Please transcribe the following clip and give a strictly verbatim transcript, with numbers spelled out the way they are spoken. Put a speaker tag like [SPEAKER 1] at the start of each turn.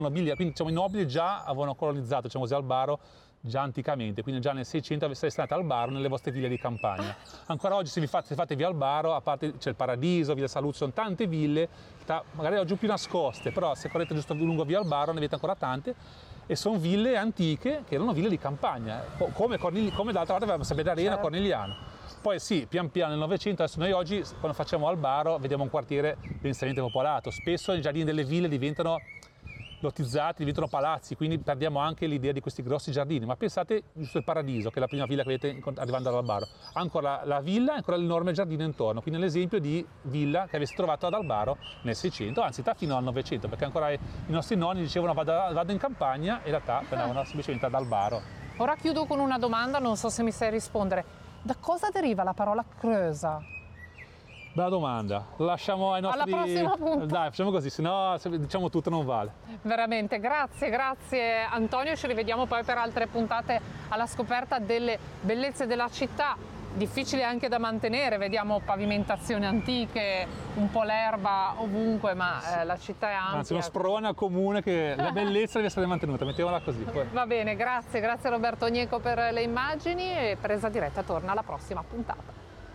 [SPEAKER 1] Nobilia, quindi diciamo, i nobili già avevano colonizzato, diciamo così, Albaro già anticamente, quindi già nel Seicento sareste stati al Albaro nelle vostre ville di campagna. Ancora oggi se vi fate, se fate via Albaro, a parte c'è il Paradiso, via Saluzzo, sono tante ville, magari oggi più nascoste, però se correte giusto lungo via Albaro ne vedete ancora tante, e sono ville antiche che erano ville di campagna, come, come d'altra parte avevamo Sabia d'Arena, certo. Cornigliano. Poi sì, pian piano nel Novecento, adesso noi oggi quando facciamo Albaro vediamo un quartiere densamente popolato, spesso i giardini delle ville diventano lottizzati, diventano palazzi, quindi perdiamo anche l'idea di questi grossi giardini, ma pensate giusto il Paradiso, che è la prima villa che vedete arrivando ad Albaro, ancora la villa e ancora l'enorme giardino intorno, quindi l'esempio di villa che aveste trovato ad Albaro nel Seicento, anzi fino al Novecento, perché ancora i nostri nonni dicevano vado, vado in campagna e in realtà andavano semplicemente ad Albaro.
[SPEAKER 2] Ora chiudo con una domanda, non so se mi sai rispondere, da cosa deriva la parola Crösa?
[SPEAKER 1] Bella domanda, lo lasciamo ai nostri...
[SPEAKER 2] Alla prossima puntata.
[SPEAKER 1] Dai, facciamo così, se no diciamo tutto non vale.
[SPEAKER 2] Veramente, grazie, grazie Antonio, ci rivediamo poi per altre puntate alla scoperta delle bellezze della città, difficili anche da mantenere, vediamo pavimentazioni antiche, un po' l'erba ovunque, ma eh, la città è ampia.
[SPEAKER 1] Anzi, uno sprone comune che la bellezza deve essere mantenuta, mettiamola così. Poi.
[SPEAKER 2] Va bene, grazie, grazie a Roberto Gnecco per le immagini e Presa Diretta torna alla prossima puntata.